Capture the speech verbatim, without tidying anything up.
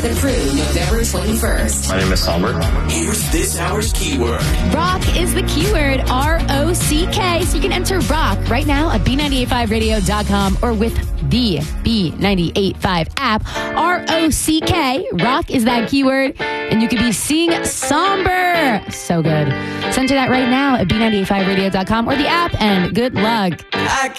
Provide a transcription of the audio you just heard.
the crew November twenty-first. My name is Somber. Here's this hour's keyword. Rock is the keyword, R O C K. So you can enter rock right now at B nine eight five radio dot com or with the B nine eight five app. R O C K. Rock is that keyword. And you could be seeing somber. So good. Center that right now at B nine eight five radio dot com or the app, and good luck. I